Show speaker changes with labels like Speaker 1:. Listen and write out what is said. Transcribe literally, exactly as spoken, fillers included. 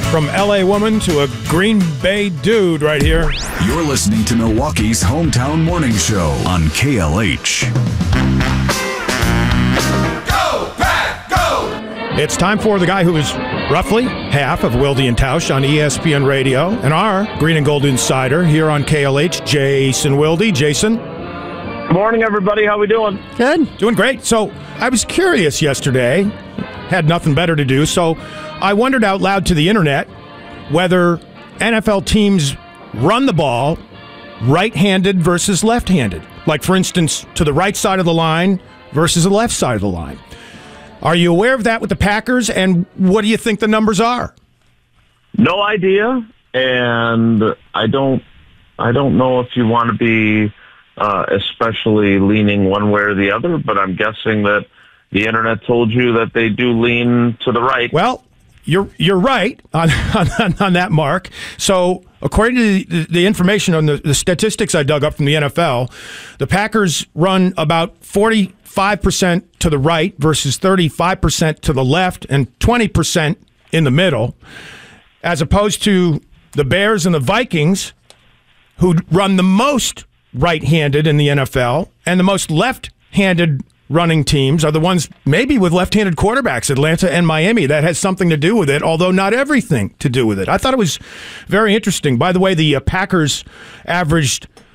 Speaker 1: From L A woman to a Green Bay dude right here.
Speaker 2: You're listening to Milwaukee's Hometown Morning Show on K L H.
Speaker 3: Go, Pack, go!
Speaker 1: It's time for the guy who is roughly half of Wilde and Tausch on E S P N Radio and our Green and Gold Insider here on K L H, Jason Wilde. Jason?
Speaker 4: Good morning, everybody. How we doing?
Speaker 5: Good.
Speaker 1: Doing great. So I was curious yesterday, had nothing better to do, so I wondered out loud to the internet whether N F L teams run the ball right-handed versus left-handed. Like, for instance, to the right side of the line versus the left side of the line. Are you aware of that with the Packers, and what do you think the numbers are?
Speaker 4: No idea, and I don't. I don't know if you want to be uh, especially leaning one way or the other, but I'm guessing that the internet told you that they do lean to the right.
Speaker 1: Well, you're you're right on on, on that mark. So, according to the, the information on the, the statistics I dug up from the N F L, the Packers run about forty-five percent to the right versus thirty-five percent to the left and twenty percent in the middle, as opposed to the Bears and the Vikings, who run the most right-handed in the N F L, and the most left-handed running teams are the ones maybe with left-handed quarterbacks, Atlanta and Miami. That has something to do with it, although not everything to do with it. I thought it was very interesting. By the way, the uh, Packers averaged